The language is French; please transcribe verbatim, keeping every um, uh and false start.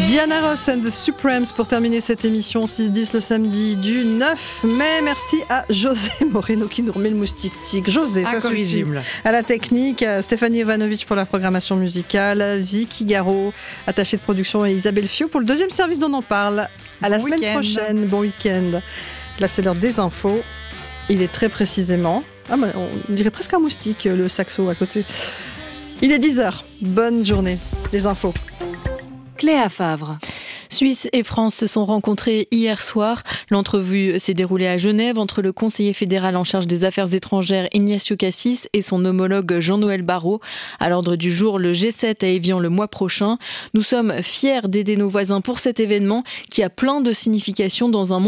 Diana Ross and the Supremes pour terminer cette émission six dix le samedi du neuf mai. Merci à José Moreno qui nous remet le moustique tigre. José, ça suffit. À la technique, Stéphanie Ivanovic pour la programmation musicale, Vicky Garot, attachée de production, et Isabelle Fiot pour le deuxième service dont on en parle. À la bon semaine week-end. prochaine. Bon week-end. Là, c'est l'heure des infos. Il est très précisément... Ah, bah, on dirait presque un moustique, le saxo à côté. Il est dix heures. Bonne journée. Les infos. Cléa Favre. Suisse et France se sont rencontrés hier soir. L'entrevue s'est déroulée à Genève entre le conseiller fédéral en charge des affaires étrangères Ignacio Cassis et son homologue Jean-Noël Barrot. À l'ordre du jour, le G sept à Évian le mois prochain. Nous sommes fiers d'aider nos voisins pour cet événement qui a plein de significations dans un monde